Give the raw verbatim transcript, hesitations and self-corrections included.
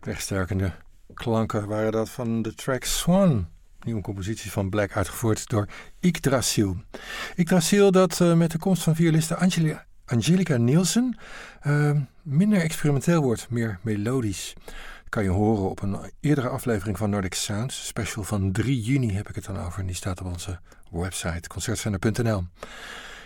Wegsterkende klanken waren dat van de track Swan. Nieuwe compositie van Black, uitgevoerd door Yggdrasil. Yggdrasil dat uh, met de komst van violiste Angeli- Angelica Nielsen uh, minder experimenteel wordt, meer melodisch. Dat kan je horen op een eerdere aflevering van Nordic Sounds. Special van drie juni heb ik het dan over. En die staat op onze website concertzender punt n l.